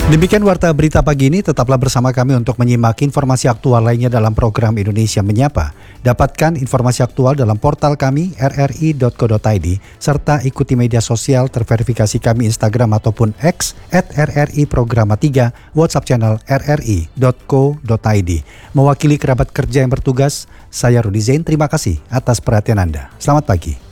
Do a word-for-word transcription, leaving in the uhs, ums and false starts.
Demikian Warta Berita Pagi ini, tetaplah bersama kami untuk menyimak informasi aktual lainnya dalam program Indonesia Menyapa. Dapatkan informasi aktual dalam portal kami r r i dot co dot i d serta ikuti media sosial terverifikasi kami Instagram ataupun X at r r i programa tiga, WhatsApp channel r r i dot co dot i d. Mewakili kerabat kerja yang bertugas, saya Rudi Zain, terima kasih atas perhatian Anda. Selamat pagi.